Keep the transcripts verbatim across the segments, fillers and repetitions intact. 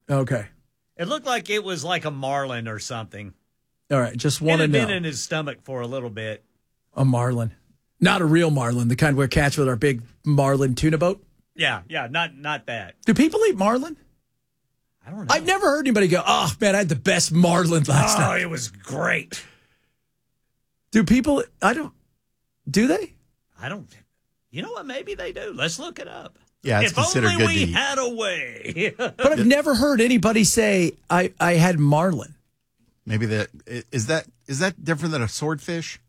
Okay. It looked like it was like a marlin or something. All right, just It want to had know. been in his stomach for a little bit. A marlin. Not a real marlin, the kind we catch with our big marlin tuna boat. Yeah, yeah, not not that. Do people eat marlin? I don't know. I've never heard anybody go, oh, man, I had the best marlin last oh, night. it was great. Do people, I don't, do they? I don't, you know what, maybe they do. Let's look it up. Yeah, it's if considered only good we to eat. had a way. But I've never heard anybody say, I, I had marlin. Maybe that is that is that different than a swordfish?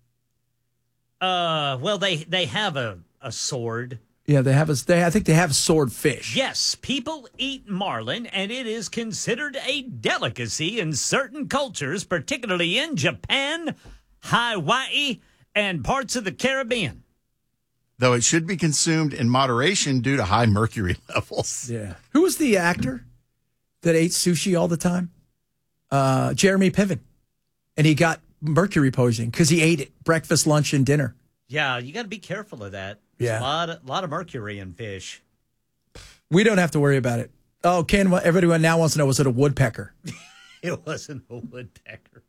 uh, well, they, they have a, a sword. Yeah, they have a, they, I think they have swordfish. Yes, people eat marlin, and it is considered a delicacy in certain cultures, particularly in Japan, Hawaii, and parts of the Caribbean. Though it should be consumed in moderation due to high mercury levels. Yeah. Who was the actor that ate sushi all the time? Uh, Jeremy Piven. And he got mercury poisoning because he ate it breakfast, lunch, and dinner. Yeah, you got to be careful of that. Yeah. There's a lot of, lot of mercury in fish. We don't have to worry about it. Oh, Ken, everyone now wants to know, was it a woodpecker? It wasn't a woodpecker.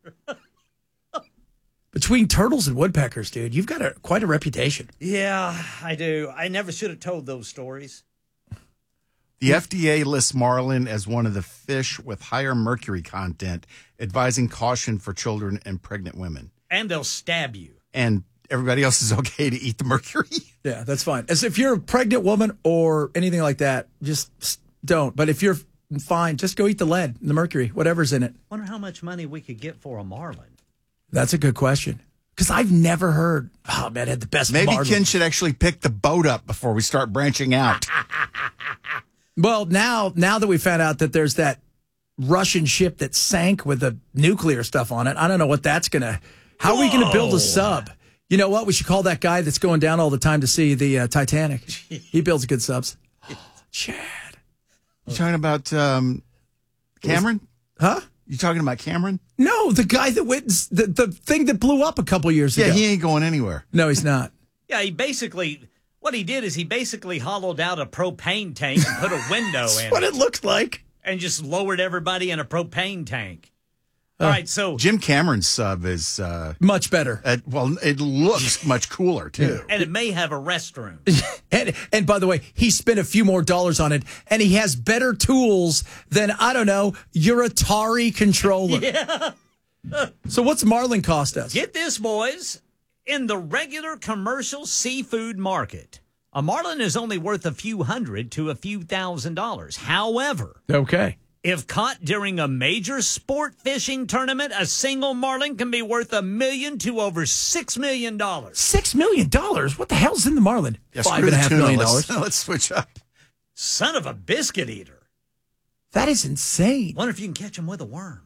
Between turtles and woodpeckers, dude, you've got a quite a reputation. Yeah, I do. I never should have told those stories. The F D A lists marlin as one of the fish with higher mercury content, advising caution for children and pregnant women. And they'll stab you. And everybody else is okay to eat the mercury. Yeah, that's fine. As if you're a pregnant woman or anything like that, just don't. But if you're fine, just go eat the lead, the mercury, whatever's in it. Wonder how much money we could get for a marlin. That's a good question. Because I've never heard, oh, man, I had the best Maybe marlin. Ken should actually pick the boat up before we start branching out. Well, now now that we found out that there's that Russian ship that sank with the nuclear stuff on it, I don't know what that's going to, how are we going to build a sub? You know what? We should call that guy that's going down all the time to see the uh, Titanic. He builds good subs. Oh, Chad. You talking about um, Cameron? Huh? You talking about Cameron? No, the guy that went, the, the thing that blew up a couple years Yeah, ago. he ain't going anywhere. No, he's not. Yeah, he basically, what he did is he basically hollowed out a propane tank and put a window That's in what it it looked like. and just lowered everybody in a propane tank. All right, so, Jim Cameron's sub is, uh, Much better. uh, well, it looks much cooler, too. and it may have a restroom. And, and by the way, he spent a few more dollars on it, and he has better tools than, I don't know, your Atari controller. Yeah. So what's Marlin cost us? Get this, boys. In the regular commercial seafood market, a marlin is only worth a few hundred to a few thousand dollars. However, Okay. if caught during a major sport fishing tournament, a single marlin can be worth a million to over six million dollars. Six million dollars? What the hell's in the Marlin? Yeah, Five screw and a the half tuna. million Let's- dollars. Let's switch up. Son of a biscuit eater. That is insane. Wonder if you can catch him with a worm.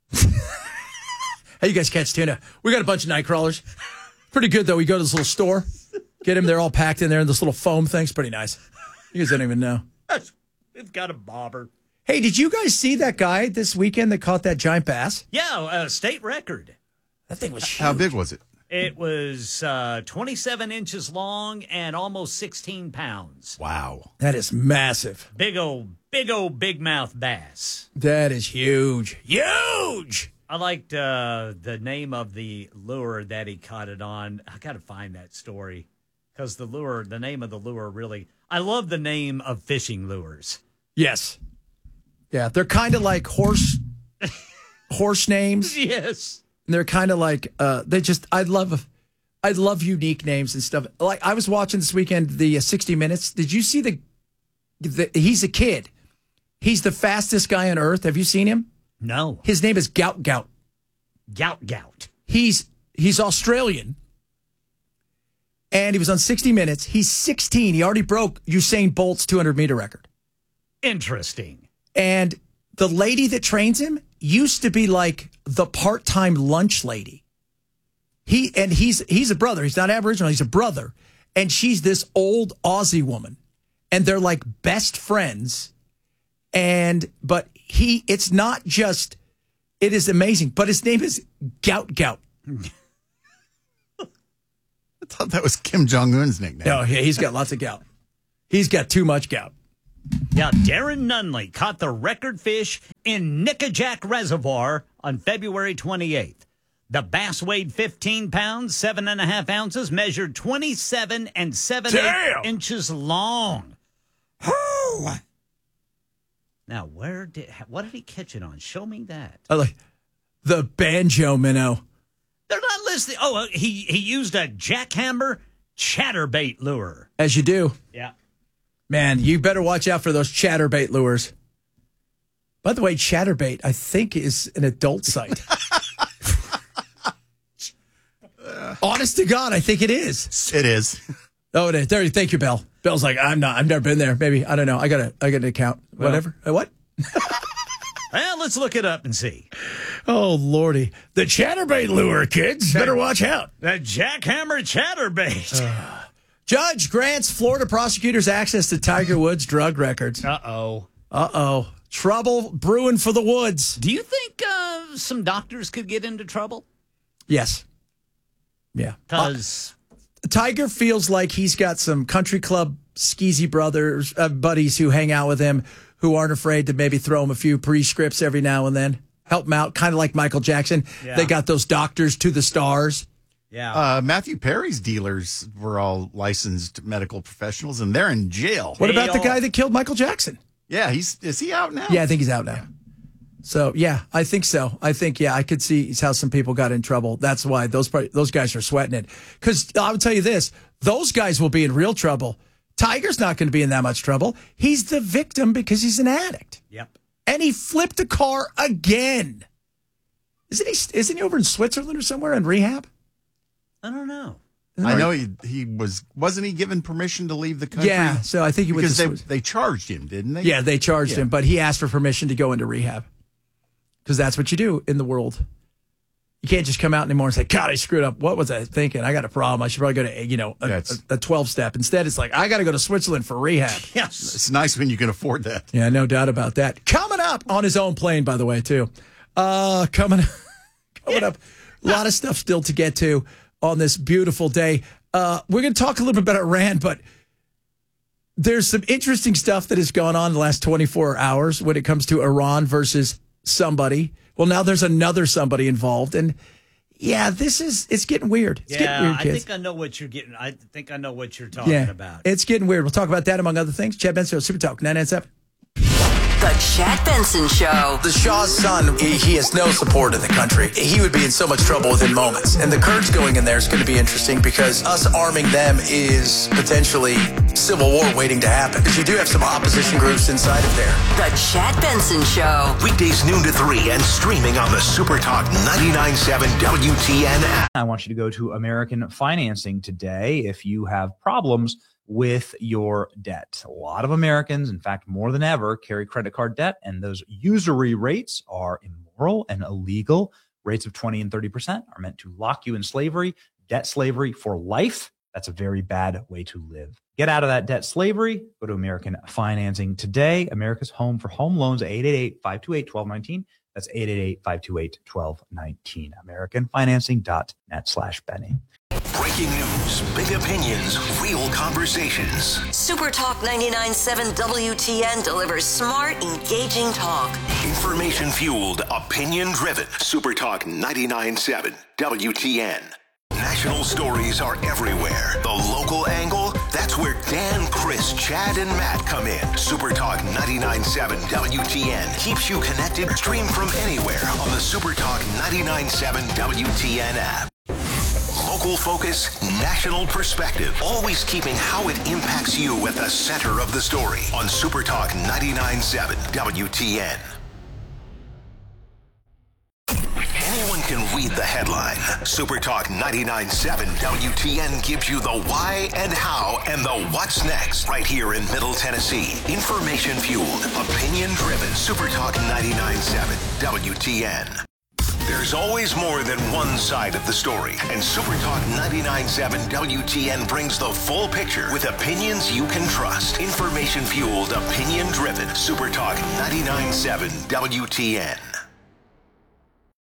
Hey, you guys catch tuna? We got a bunch of night crawlers. Pretty good, though. We go to this little store, get them. They're all packed in there in this little foam thing's pretty nice. You guys don't even know. We've got a bobber. Hey, did you guys see that guy this weekend that caught that giant bass? Yeah, a state record. That thing was huge. How big was it? It was uh, twenty-seven inches long and almost sixteen pounds. Wow. That is massive. Big old, big old big mouth bass. That is huge. Huge! I liked uh, the name of the lure that he caught it on. I got to find that story because the lure, the name of the lure really, I love the name of fishing lures. Yes. Yeah, they're kind of like horse horse names. Yes. They're kind of like uh, they just. I love, I love unique names and stuff. Like I was watching this weekend the uh, sixty Minutes. Did you see the, the? He's a kid. He's the fastest guy on earth. Have you seen him? No. His name is Gout Gout. Gout Gout. He's he's Australian, and he was on sixty Minutes. He's sixteen. He already broke Usain Bolt's two hundred meter record. Interesting. And the lady that trains him used to be like the part-time lunch lady. He and he's he's a brother. He's not Aboriginal. He's a brother. And she's this old Aussie woman. And they're like best friends. And but he it's not just it is amazing. But his name is Gout Gout. I thought that was Kim Jong-un's nickname. No, yeah, he's got lots of gout. He's got too much gout. Yeah, Darren Nunley caught the record fish in Nickajack Reservoir on February twenty-eighth. The bass weighed fifteen pounds, seven and a half ounces, measured twenty-seven and seven eighths inches long. Whoo! Now, where did what did he catch it on? Show me that. I like the banjo minnow. They're not listening. Oh, he he used a jackhammer chatterbait lure. As you do. Yeah. Man, you better watch out for those chatterbait lures. By the way, chatterbait, I think, is an adult site. Honest to God, I think it is. It is. Oh, it is. There, thank you, Bell. Bell's like, I'm not. I've never been there. Maybe I don't know. I got a. I got an account. Well, Whatever. Uh, what? Well, let's look it up and see. Oh Lordy, the chatterbait lure, kids. Better watch out. The jackhammer chatterbait. Uh, Judge grants Florida prosecutors access to Tiger Woods' drug records. Uh oh. Uh oh. Trouble brewing for the Woods. Do you think uh, some doctors could get into trouble? Yes. Yeah. Because uh, Tiger feels like he's got some country club skeezy brothers, uh, buddies who hang out with him who aren't afraid to maybe throw him a few pre-scripts every now and then. Help him out, kind of like Michael Jackson. Yeah. They got those doctors to the stars. Yeah. Uh, Matthew Perry's dealers were all licensed medical professionals, and they're in jail. What about the all- guy that killed Michael Jackson? Yeah, he's is he out now? Yeah, I think he's out now. So, yeah, I think so. I think, yeah, I could see how some people got in trouble. That's why those those guys are sweating it. Because I would tell you this, those guys will be in real trouble. Tiger's not going to be in that much trouble. He's the victim because he's an addict. Yep. And he flipped a car again. Isn't he, isn't he over in Switzerland or somewhere in rehab? I don't know. I know he he was wasn't he given permission to leave the country? Yeah, so I think he went because to they Swiss- they charged him, didn't they? Yeah, they charged Yeah. him, but he asked for permission to go into rehab because that's what you do in the world. You can't just come out anymore and say, God, I screwed up. What was I thinking? I got a problem. I should probably go to, you know, a, Yeah, a, it's- a twelve-step. Instead, it's like, I got to go to Switzerland for rehab. Yes. It's nice when you can afford that. Yeah, no doubt about that. Coming up on his own plane, by the way, too. Uh, coming, coming up, a lot of stuff still to get to on this beautiful day. Uh, we're going to talk a little bit about Iran, but there's some interesting stuff that has gone on in the last twenty-four hours when it comes to Iran versus somebody. Well, now there's another somebody involved. And yeah, this is, it's getting weird. It's yeah, getting weird, I kids. think I know what you're getting. I think I know what you're talking Yeah, about. it's getting weird. We'll talk about that among other things. Chad Benson, Super Talk, nine nine seven. The Chad Benson Show. The Shah's son, he, he has no support in the country. He would be in so much trouble within moments. And the Kurds going in there is going to be interesting because us arming them is potentially civil war waiting to happen. Because you do have some opposition groups inside of there. The Chad Benson Show. Weekdays noon to three and streaming on the Super Talk ninety-nine point seven W T N app. I want you to go to American Financing today if you have problems with your debt. A lot of Americans, in fact, more than ever, carry credit card debt, and those usury rates are immoral and illegal. Rates of twenty and thirty percent are meant to lock you in slavery, debt slavery for life. That's a very bad way to live. Get out of that debt slavery. Go to American Financing today. America's home for home loans, eight eight eight, five two eight, one two one nine. That's eight eight eight, five two eight, one two one nine. American Financing dot net slash Benny. Breaking news, big opinions, real conversations. Super Talk ninety-nine point seven W T N delivers smart, engaging talk. Information fueled, opinion driven. Super Talk ninety-nine point seven W T N. National stories are everywhere. The local angle, that's where Dan, Chris, Chad, and Matt come in. Super Talk ninety-nine point seven W T N keeps you connected. Stream from anywhere on the Super Talk ninety-nine point seven W T N app. Local focus, national perspective. Always keeping how it impacts you at the center of the story on Super Talk ninety-nine point seven W T N. Anyone can read the headline. Super Talk ninety-nine point seven W T N gives you the why and how and the what's next right here in Middle Tennessee. Information fueled, opinion driven. Super Talk ninety-nine point seven W T N. There's always more than one side of the story, and Super Talk ninety-nine point seven W T N brings the full picture with opinions you can trust. Information fueled, opinion driven. Super Talk ninety-nine point seven W T N.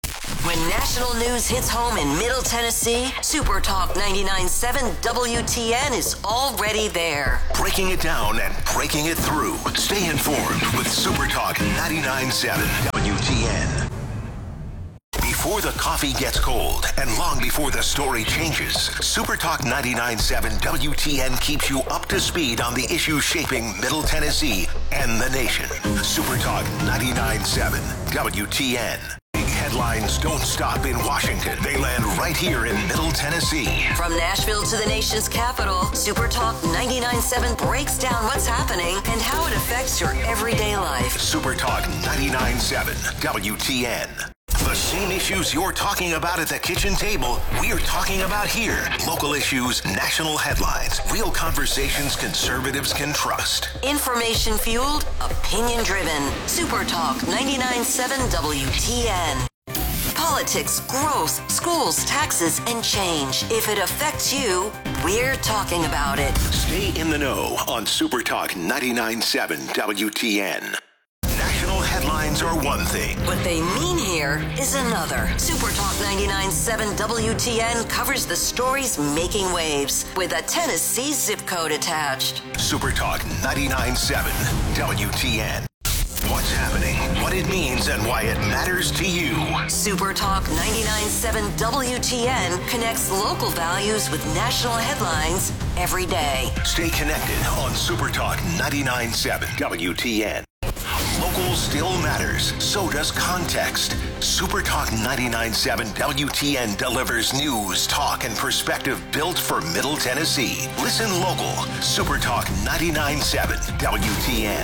When national news hits home in Middle Tennessee, Super Talk ninety-nine point seven W T N is already there. Breaking it down and breaking it through. Stay informed with Super Talk ninety-nine point seven W T N. Before the coffee gets cold and long before the story changes, Super Talk ninety-nine point seven W T N keeps you up to speed on the issues shaping Middle Tennessee and the nation. Super Talk ninety-nine point seven W T N. Big headlines don't stop in Washington. They land right here in Middle Tennessee. From Nashville to the nation's capital, Super Talk ninety-nine point seven breaks down what's happening and how it affects your everyday life. Super Talk ninety-nine point seven W T N. The same issues you're talking about at the kitchen table, we're talking about here. Local issues, national headlines, real conversations conservatives can trust. Information fueled, opinion driven. Super Talk ninety-nine point seven W T N. Politics, growth, schools, taxes, and change. If it affects you, we're talking about it. Stay in the know on Super Talk ninety-nine point seven W T N. National headlines are one thing. What they mean here is another. Super Talk ninety-nine point seven W T N covers the stories making waves with a Tennessee zip code attached. Super Talk ninety-nine point seven W T N. What's happening, what it means, and why it matters to you. Super Talk ninety-nine point seven W T N connects local values with national headlines every day. Stay connected on Super Talk ninety-nine point seven W T N. Local still matters, so does context. Super Talk ninety-nine point seven W T N delivers news, talk, and perspective built for Middle Tennessee. Listen local. Super Talk ninety-nine point seven W T N.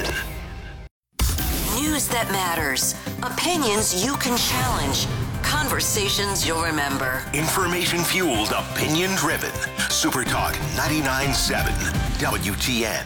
News that matters. Opinions you can challenge. Conversations you'll remember. Information fueled, opinion driven. Super Talk ninety-nine point seven W T N.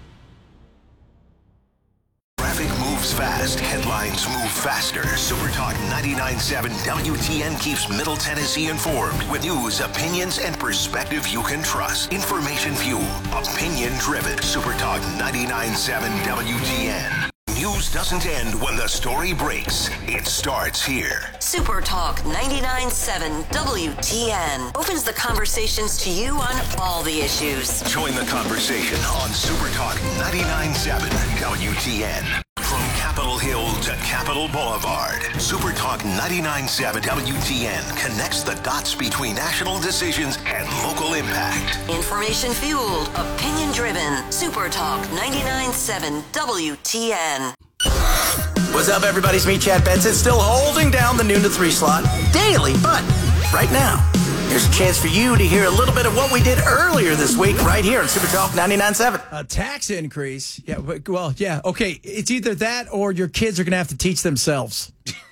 Traffic moves fast. Headlines move faster. Super Talk ninety-nine point seven W T N keeps Middle Tennessee informed with news, opinions, and perspective you can trust. Information fueled, opinion driven. Super Talk ninety-nine point seven W T N. News doesn't end when the story breaks. It starts here. Super Talk ninety-nine point seven W T N opens the conversations to you on all the issues. Join the conversation on Super Talk ninety-nine point seven W T N. From Capitol Hill to Capitol Boulevard, Super Talk ninety-nine point seven W T N connects the dots between national decisions and local impact. Information fueled, opinion driven. Super Talk ninety-nine point seven W T N. What's up, everybody? It's me, Chad Benson, still holding down the noon to three slot daily, but right now, here's a chance for you to hear a little bit of what we did earlier this week right here on Super Talk ninety-nine point seven. A tax increase. Yeah, well, yeah. Okay, it's either that or your kids are going to have to teach themselves.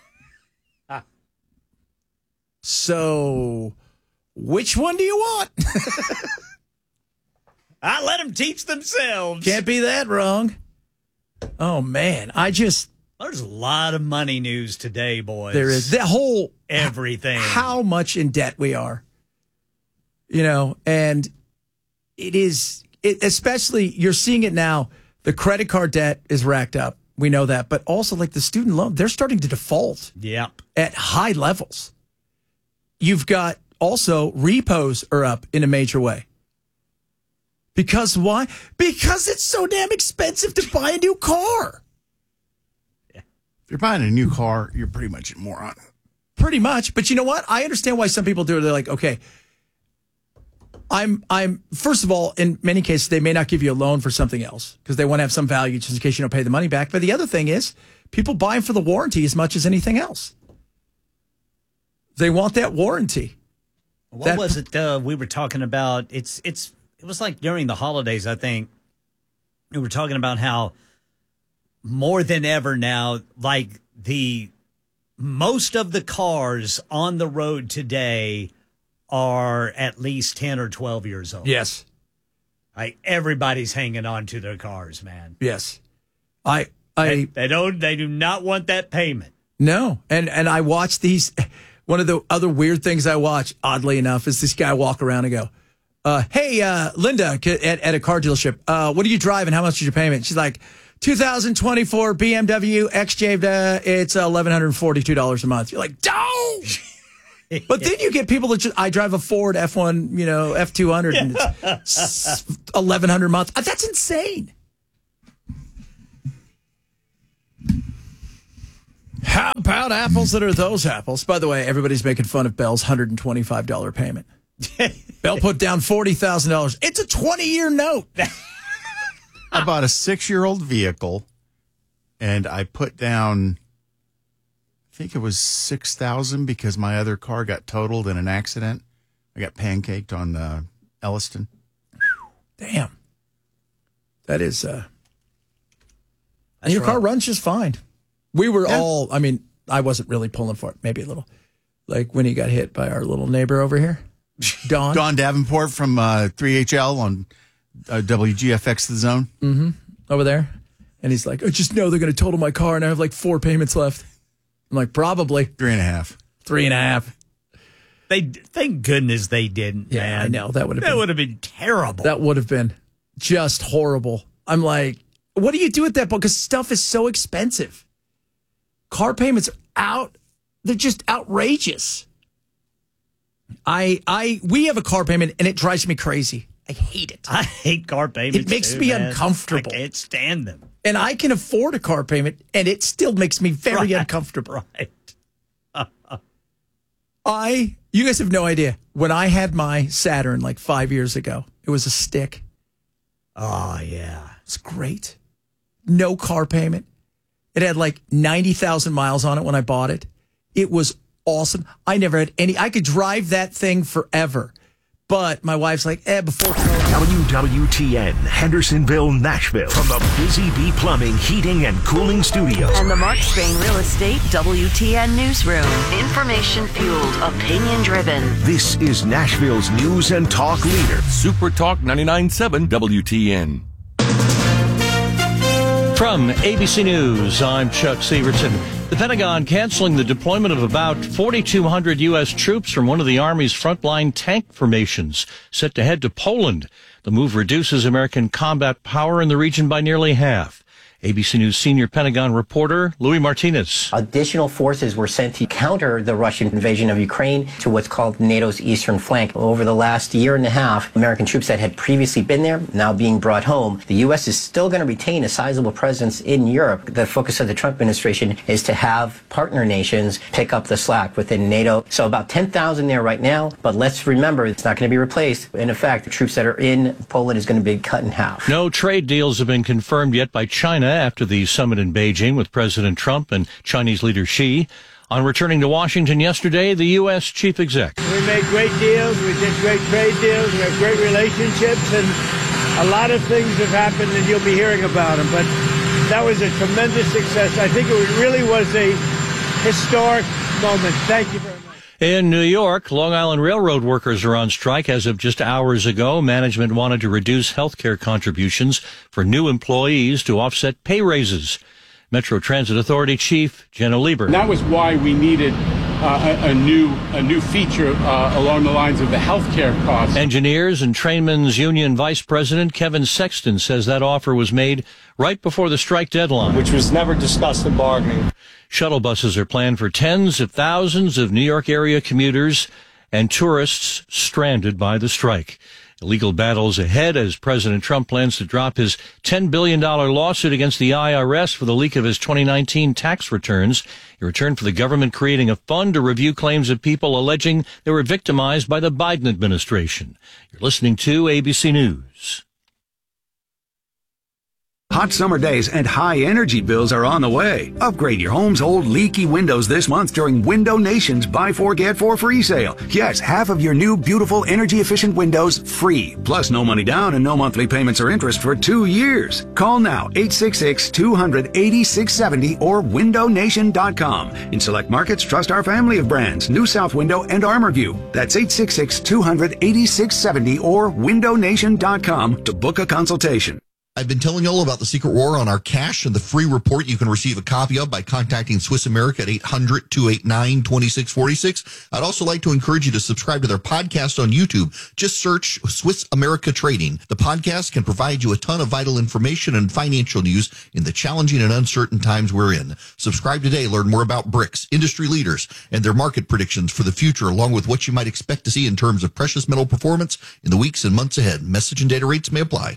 So, which one do you want? I let them teach themselves. Can't be that wrong. Oh, man. I just... There's a lot of money news today, boys. There is. The whole... Everything. How much in debt we are. You know, and it is... It, especially, you're seeing it now. The credit card debt is racked up. We know that. But also, like, the student loan, they're starting to default. Yep. At high levels. You've got also repos are up in a major way. Because why? Because it's so damn expensive to buy a new car. If you're buying a new car, you're pretty much a moron. Pretty much. But you know what? I understand why some people do it. They're like, okay, I'm, I'm, first of all, in many cases, they may not give you a loan for something else because they want to have some value just in case you don't pay the money back. But the other thing is, people buy for the warranty as much as anything else. They want that warranty. What that, was it uh, we were talking about? It's, it's, It was like during the holidays, I think, we were talking about how more than ever now, like the most of the cars on the road today are at least ten or twelve years old. Yes. Like everybody's hanging on to their cars, man. Yes. I, I, they, they don't, they do not want that payment. No. And, and I watch these, one of the other weird things I watch, oddly enough, is this guy walk around and go, Uh, hey, uh, Linda, at, at a car dealership, uh, what are you driving? How much is your payment? She's like, two thousand twenty-four B M W X J, uh, it's eleven forty-two dollars a month. You're like, don't! But then you get people that just, I drive a Ford F one, you know, F two hundred, and it's eleven hundred a month. That's insane. How about apples that are those apples? By the way, everybody's making fun of Bell's one hundred twenty-five dollars payment. Bell put down forty thousand dollars. It's a twenty-year note. I bought a six-year-old vehicle, and I put down, I think it was six thousand dollars because my other car got totaled in an accident. I got pancaked on uh, Elliston. Damn. That is, uh, and your car runs just fine. We were yeah. all, I mean, I wasn't really pulling for it, maybe a little. Like when he got hit by our little neighbor over here, Don. Don Davenport from uh, three H L on uh, W G F X The Zone. Mm-hmm. Over there. And he's like, I just know they're going to total my car and I have like four payments left. I'm like, probably. Three and a half. Three and a half. They, thank goodness they didn't, yeah, man. I know. That would have that been. would have been terrible. That would have been just horrible. I'm like, what do you do with that? Because stuff is so expensive. Car payments are out. They're just outrageous. I, I, we have a car payment and it drives me crazy. I hate it. I hate car payments. It makes too, me man. uncomfortable. I can't stand them. And I can afford a car payment and it still makes me very right. uncomfortable. Right. I, you guys have no idea. When I had my Saturn like five years ago, it was a stick. Oh, yeah. It's great. No car payment. It had like ninety thousand miles on it when I bought it. It was awesome. I never had any. I could drive that thing forever. But my wife's like, eh, before W W T N, Hendersonville, Nashville. From the Busy Bee Plumbing, Heating, and Cooling Studios. And the Mark Spain Real Estate W T N Newsroom. Information fueled, opinion driven. This is Nashville's news and talk leader. Super Talk ninety-nine point seven W T N. From A B C News, I'm Chuck Severson. The Pentagon canceling the deployment of about forty-two hundred U S troops from one of the Army's frontline tank formations, set to head to Poland. The move reduces American combat power in the region by nearly half. A B C News senior Pentagon reporter Louis Martinez. Additional forces were sent to counter the Russian invasion of Ukraine to what's called NATO's eastern flank. Over the last year and a half, American troops that had previously been there now being brought home. The U S is still going to retain a sizable presence in Europe. The focus of the Trump administration is to have partner nations pick up the slack within NATO. So about ten thousand there right now, but let's remember it's not going to be replaced. In effect, the troops that are in Poland is going to be cut in half. No trade deals have been confirmed yet by China after the summit in Beijing with President Trump and Chinese leader Xi. On returning to Washington yesterday, the U S chief exec. We made great deals. We did great trade deals. We have great relationships, and a lot of things have happened, and you'll be hearing about them. But that was a tremendous success. I think it really was a historic moment. Thank you very much. In New York, Long Island Railroad workers are on strike as of just hours ago. Management wanted to reduce health care contributions for new employees to offset pay raises. Metro Transit Authority Chief Jenna Lieber. That was why we needed uh, a, a new a new feature uh, along the lines of the health care costs. Engineers and Trainmen's Union Vice President Kevin Sexton says that offer was made right before the strike deadline, which was never discussed in bargaining. Shuttle buses are planned for tens of thousands of New York area commuters and tourists stranded by the strike. Legal battles ahead as President Trump plans to drop his ten billion dollars lawsuit against the I R S for the leak of his twenty nineteen tax returns. In return for the government creating a fund to review claims of people alleging they were victimized by the Biden administration. You're listening to A B C News. Hot summer days and high energy bills are on the way. Upgrade your home's old leaky windows this month during Window Nation's Buy Four Get Four free sale. Yes, half of your new beautiful energy efficient windows free. Plus no money down and no monthly payments or interest for two years. Call now eight six six, two hundred, eighty-six seventy or window nation dot com. In select markets, trust our family of brands, New South Window and ArmorView. That's eight six six, two hundred, eighty-six seventy or window nation dot com to book a consultation. I've been telling you all about the Secret War on our cash and the free report you can receive a copy of by contacting Swiss America at eight hundred, two eight nine, two six four six. I'd also like to encourage you to subscribe to their podcast on YouTube. Just search Swiss America Trading. The podcast can provide you a ton of vital information and financial news in the challenging and uncertain times we're in. Subscribe today. Learn more about B R I C S, industry leaders, and their market predictions for the future, along with what you might expect to see in terms of precious metal performance in the weeks and months ahead. Message and data rates may apply.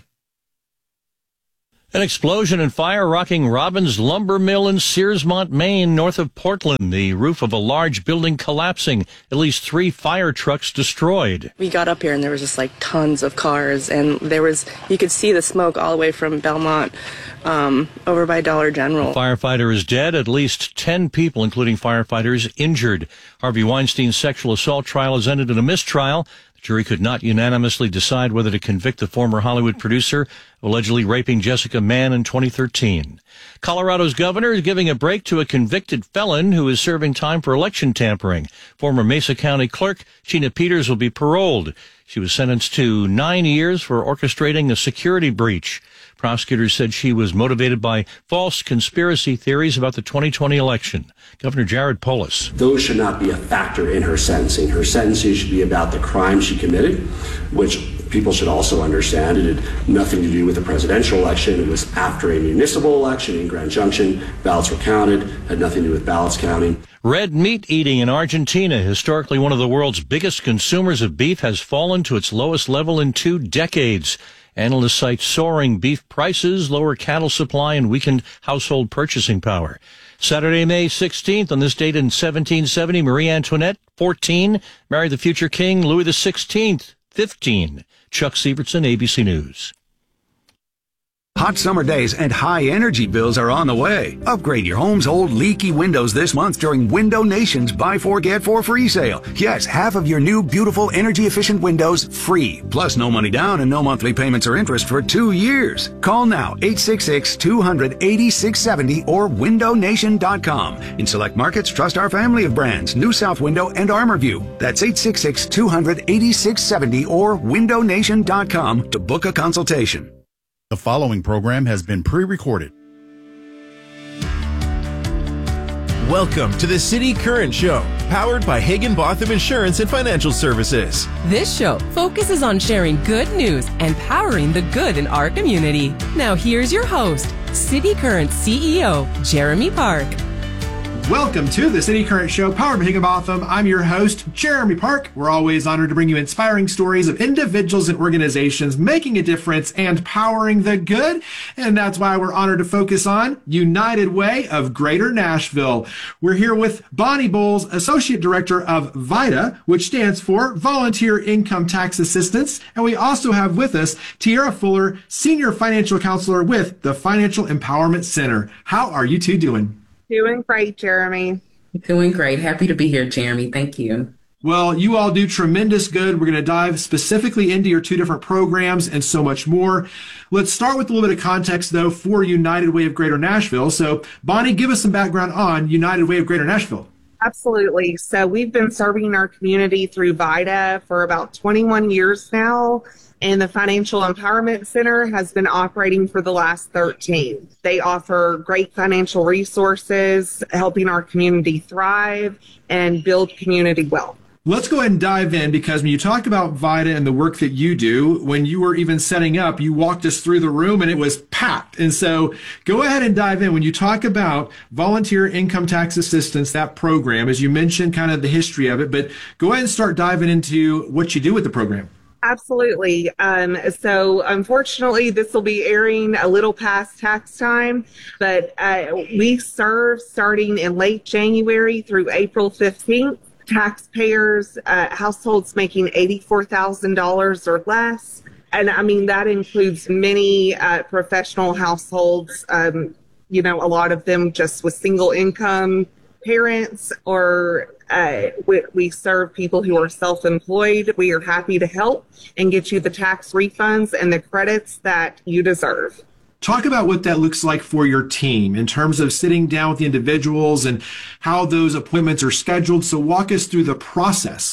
An explosion and fire rocking Robbins Lumber Mill in Searsmont, Maine, north of Portland. The roof of a large building collapsing. At least three fire trucks destroyed. We got up here and there was just like tons of cars, and there was, you could see the smoke all the way from Belmont um, over by Dollar General. A firefighter is dead. At least ten people, including firefighters, injured. Harvey Weinstein's sexual assault trial has ended in a mistrial. The jury could not unanimously decide whether to convict the former Hollywood producer of allegedly raping Jessica Mann in twenty thirteen. Colorado's governor is giving a break to a convicted felon who is serving time for election tampering. Former Mesa County clerk Sheena Peters will be paroled. She was sentenced to nine years for orchestrating a security breach. Prosecutors said she was motivated by false conspiracy theories about the twenty twenty election. Governor Jared Polis. Those should not be a factor in her sentencing. Her sentencing should be about the crime she committed, which people should also understand. It had nothing to do with the presidential election. It was after a municipal election in Grand Junction. Ballots were counted, had nothing to do with ballots counting. Red meat eating in Argentina, historically one of the world's biggest consumers of beef, has fallen to its lowest level in two decades. Analysts cite soaring beef prices, lower cattle supply, and weakened household purchasing power. Saturday, May sixteenth, on this date in seventeen seventy, Marie Antoinette, fourteen, married the future king Louis the sixteenth, fifteen. Chuck Sievertson, A B C News. Hot summer days and high energy bills are on the way. Upgrade your home's old leaky windows this month during Window Nation's Buy Four Get Four free sale. Yes, half of your new beautiful energy efficient windows free. Plus no money down and no monthly payments or interest for two years. Call now, eight six six, two hundred, eighty-six seventy or window nation dot com. In select markets, trust our family of brands, New South Window and ArmorView. That's eight six six, two hundred, eighty-six seventy or window nation dot com to book a consultation. The following program has been pre-recorded. Welcome to the City Current Show, powered by Higginbotham Insurance and Financial Services. This show focuses on sharing good news and powering the good in our community. Now here's your host, City Current C E O, Jeremy Park. Welcome to the City Current Show, powered by Higginbotham. I'm your host, Jeremy Park. We're always honored to bring you inspiring stories of individuals and organizations making a difference and powering the good. And that's why we're honored to focus on United Way of Greater Nashville. We're here with Bonnie Bowles, Associate Director of VITA, which stands for Volunteer Income Tax Assistance. And we also have with us Tiara Fuller, Senior Financial Counselor with the Financial Empowerment Center. How are you two doing? Doing great, Jeremy. Doing great. Happy to be here, Jeremy. Thank you. Well, you all do tremendous good. We're going to dive specifically into your two different programs and so much more. Let's start with a little bit of context, though, for United Way of Greater Nashville. So, Bonnie, give us some background on United Way of Greater Nashville. Absolutely. So we've been serving our community through VITA for about twenty-one years now. And the Financial Empowerment Center has been operating for the last thirteen. They offer great financial resources, helping our community thrive and build community wealth. Let's go ahead and dive in, because when you talk about VITA and the work that you do, when you were even setting up, you walked us through the room and it was packed. And so go ahead and dive in. When you talk about Volunteer Income Tax Assistance, that program, as you mentioned, kind of the history of it, but go ahead and start diving into what you do with the program. Absolutely. Um, so unfortunately, this will be airing a little past tax time, but uh, we serve starting in late January through April fifteenth. Taxpayers, uh, households making eighty-four thousand dollars or less. And I mean, that includes many uh, professional households, um, you know, a lot of them just with single income parents, or uh, we, we serve people who are self-employed. We are happy to help and get you the tax refunds and the credits that you deserve. Talk about what that looks like for your team in terms of sitting down with the individuals and how those appointments are scheduled. So walk us through the process.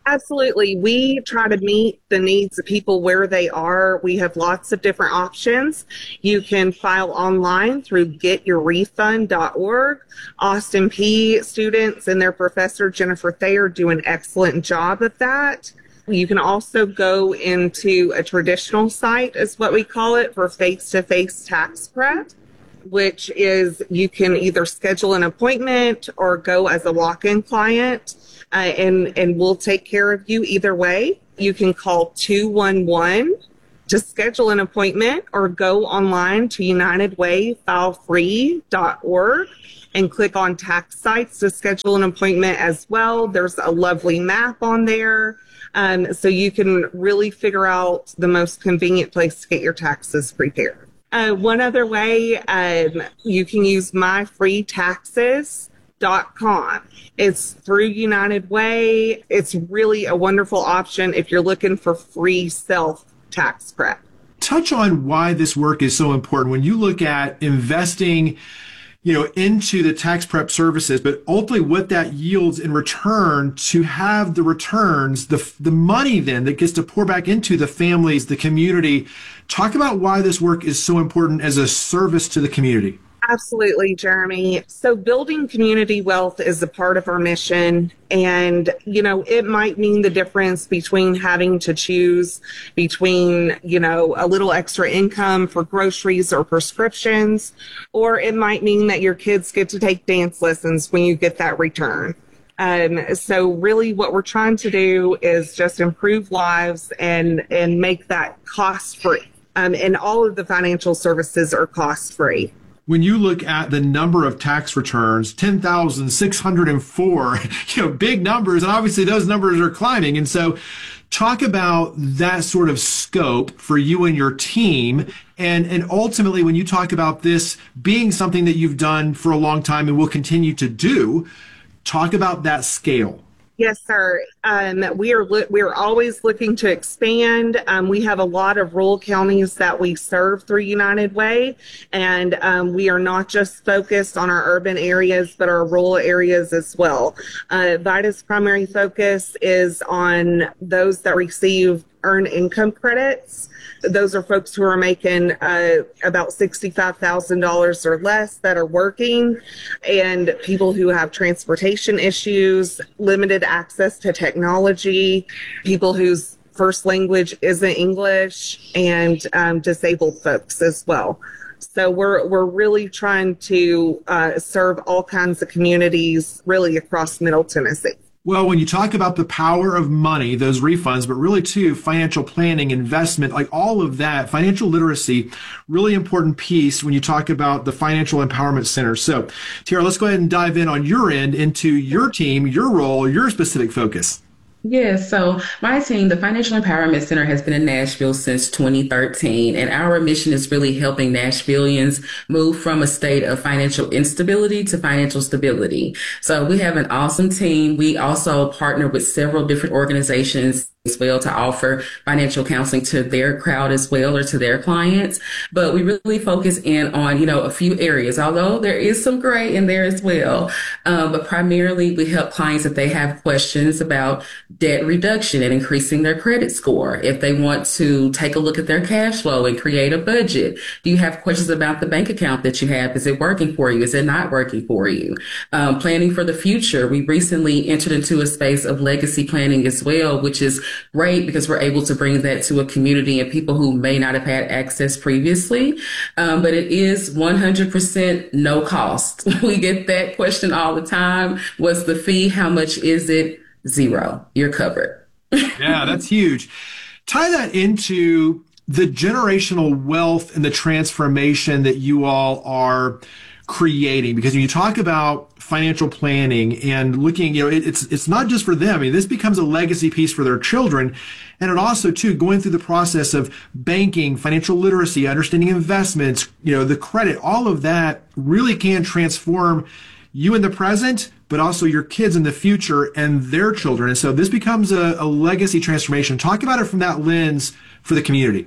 Absolutely. We try to meet the needs of people where they are. We have lots of different options. You can file online through get your refund dot org. Austin P students and their professor, Jennifer Thayer, do an excellent job of that. You can also go into a traditional site, is what we call it, for face-to-face tax prep, which is you can either schedule an appointment or go as a walk-in client. Uh, and, and we'll take care of you either way. You can call two one one to schedule an appointment or go online to united way file free dot org and click on tax sites to schedule an appointment as well. There's a lovely map on there. Um, so you can really figure out the most convenient place to get your taxes prepared. Uh, one other way, um, you can use my free taxes dot com. It's through United Way. It's really a wonderful option if you're looking for free self tax prep. Touch on why this work is so important. When you look at investing, you know, into the tax prep services, but ultimately what that yields in return to have the returns, the the money then that gets to pour back into the families, the community. Talk about why this work is so important as a service to the community. Absolutely, Jeremy. So building community wealth is a part of our mission. And, you know, it might mean the difference between having to choose between, you know, a little extra income for groceries or prescriptions, or it might mean that your kids get to take dance lessons when you get that return. Um, so really what we're trying to do is just improve lives and, and make that cost free. Um, and all of the financial services are cost free. When you look at the number of tax returns, ten thousand six hundred four, you know, big numbers, and obviously those numbers are climbing. And so talk about that sort of scope for you and your team. And, and ultimately, when you talk about this being something that you've done for a long time and will continue to do, talk about that scale. Yes, sir. Um, we are we are always looking to expand. Um, we have a lot of rural counties that we serve through United Way, and um, we are not just focused on our urban areas, but our rural areas as well. Uh, VITA's primary focus is on those that receive earned income credits. Those are folks who are making uh, about sixty-five thousand dollars or less that are working, and people who have transportation issues, limited access to technology, people whose first language isn't English, and um, disabled folks as well. So we're we're really trying to uh, serve all kinds of communities really across Middle Tennessee. Well, when you talk about the power of money, those refunds, but really too, financial planning, investment, like all of that, financial literacy, really important piece when you talk about the Financial Empowerment Center. So, Tiara, let's go ahead and dive in on your end into your team, your role, your specific focus. Yes, so my team, the Financial Empowerment Center, has been in Nashville since twenty thirteen, and our mission is really helping Nashvillians move from a state of financial instability to financial stability. So we have an awesome team. We also partner with several different organizations as well to offer financial counseling to their crowd as well, or to their clients. But we really focus in on, you know, a few areas, although there is some gray in there as well. Um, but primarily we help clients if they have questions about debt reduction and increasing their credit score. If they want to take a look at their cash flow and create a budget. Do you have questions about the bank account that you have? Is it working for you? Is it not working for you? Um, planning for the future. We recently entered into a space of legacy planning as well, which is great because we're able to bring that to a community and people who may not have had access previously. Um, but it is one hundred percent no cost. We get that question all the time. What's the fee? How much is it? Zero. You're covered. Yeah, that's huge. Tie that into the generational wealth and the transformation that you all are creating, because when you talk about financial planning and looking, you know, it, it's it's not just for them. I mean, this becomes a legacy piece for their children. And it also, too, going through the process of banking, financial literacy, understanding investments, you know, the credit, all of that really can transform you in the present, but also your kids in the future and their children. And so this becomes a, a legacy transformation. Talk about it from that lens for the community.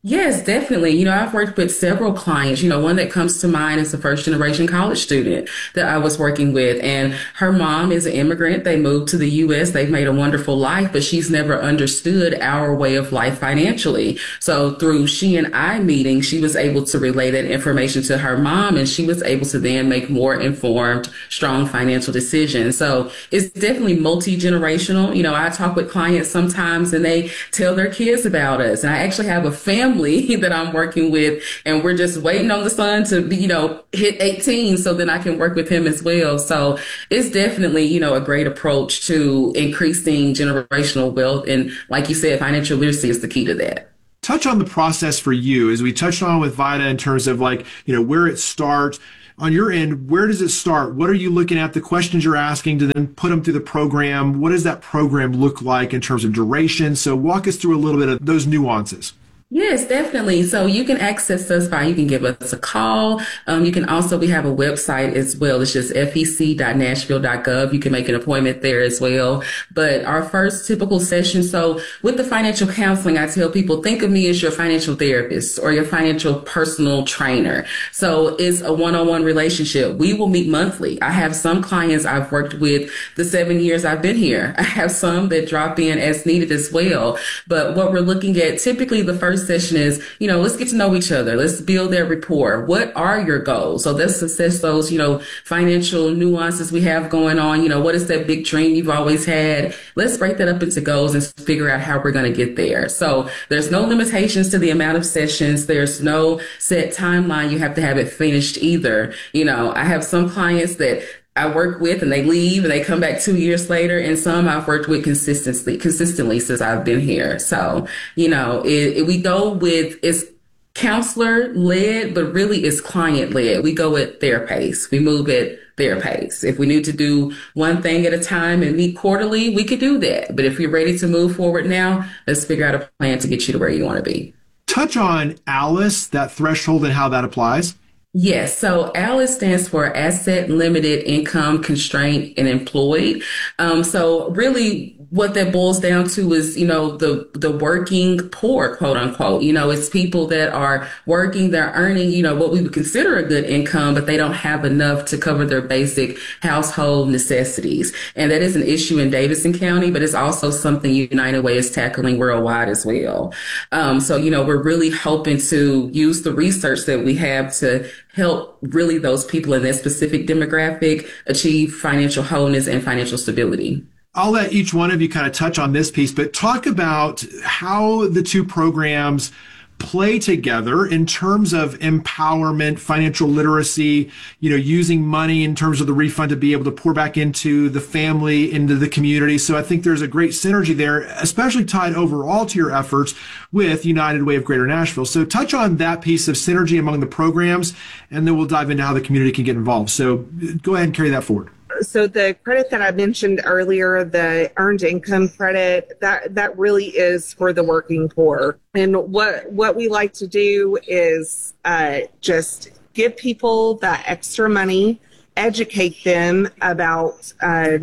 Yes, definitely. You know, I've worked with several clients. You know, one that comes to mind is a first generation college student that I was working with. And her mom is an immigrant. They moved to the U S. They've made a wonderful life, but she's never understood our way of life financially. So through she and I meeting, she was able to relay that information to her mom, and she was able to then make more informed, strong financial decisions. So it's definitely multi-generational. You know, I talk with clients sometimes and they tell their kids about us. And I actually have a family that I'm working with, and we're just waiting on the son to be, you know, hit eighteen so then I can work with him as well. So it's definitely, you know, a great approach to increasing generational wealth. And like you said, financial literacy is the key to that. Touch on the process for you, as we touched on with Vida, in terms of like, you know, where it starts. On your end, where does it start? What are you looking at? The questions you're asking to then put them through the program. What does that program look like in terms of duration? So walk us through a little bit of those nuances. Yes, definitely. So you can access us by, you can give us a call. Um, you can also, we have a website as well. It's just F E C dot nashville dot gov. You can make an appointment there as well. But our first typical session, so with the financial counseling, I tell people, think of me as your financial therapist or your financial personal trainer. So it's a one-on-one relationship. We will meet monthly. I have some clients I've worked with the seven years I've been here. I have some that drop in as needed as well. But what we're looking at, typically the first session is, you know, let's get to know each other. Let's build that rapport. What are your goals? So let's assess those, you know, financial nuances we have going on. You know, what is that big dream you've always had? Let's break that up into goals and figure out how we're going to get there. So there's no limitations to the amount of sessions. There's no set timeline. You have to have it finished either. You know, I have some clients that I work with and they leave and they come back two years later, and some I've worked with consistently, consistently since I've been here. So, you know, it, it, we go with, it's counselor led, but really it's client led. We go at their pace. We move at their pace. If we need to do one thing at a time and meet quarterly, we could do that. But if you're ready to move forward now, let's figure out a plan to get you to where you want to be. Touch on ALICE, that threshold, and how that applies. Yes. So ALICE stands for Asset Limited Income Constraint and Employed. Um, so really what that boils down to is, you know, the, the working poor, quote unquote. You know, it's people that are working, they're earning, you know, what we would consider a good income, but they don't have enough to cover their basic household necessities. And that is an issue in Davidson County, but it's also something United Way is tackling worldwide as well. Um, so, you know, we're really hoping to use the research that we have to help really those people in that specific demographic achieve financial wholeness and financial stability. I'll let each one of you kind of touch on this piece, but talk about how the two programs play together in terms of empowerment, financial literacy, you know, using money in terms of the refund to be able to pour back into the family, into the community. So I think there's a great synergy there, especially tied overall to your efforts with United Way of Greater Nashville. So touch on that piece of synergy among the programs, and then we'll dive into how the community can get involved. So go ahead and carry that forward. So the credit that I mentioned earlier, the earned income credit, that, that really is for the working poor. And what, what we like to do is uh, just give people that extra money, educate them about uh,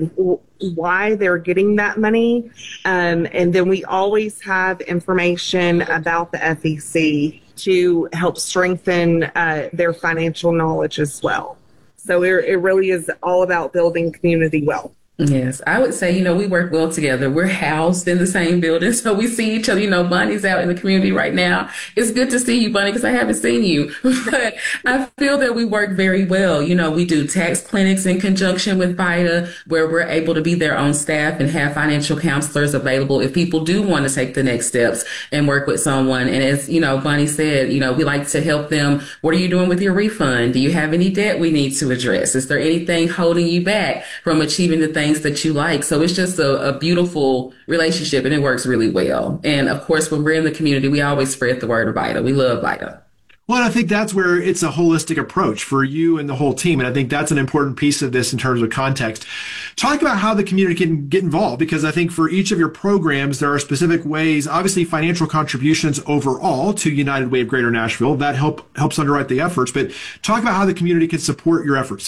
why they're getting that money. Um, and then we always have information about the F E C to help strengthen uh, their financial knowledge as well. So it, it really is all about building community wealth. Yes, I would say, you know, we work well together. We're housed in the same building, so we see each other. You know, Bunny's out in the community right now. It's good to see you, Bunny, because I haven't seen you. But I feel that we work very well. You know, we do tax clinics in conjunction with VITA, where we're able to be their own staff and have financial counselors available if people do want to take the next steps and work with someone. And as, you know, Bunny said, you know, we like to help them. What are you doing with your refund? Do you have any debt we need to address? Is there anything holding you back from achieving the things that you like? So it's just a, a beautiful relationship, and it works really well. And of course, when we're in the community, we always spread the word of VITA. We love VITA. Well, I think that's where it's a holistic approach for you and the whole team. And I think that's an important piece of this in terms of context. Talk about how the community can get involved, because I think for each of your programs, there are specific ways, obviously financial contributions overall to United Way of Greater Nashville. That help helps underwrite the efforts. But talk about how the community can support your efforts.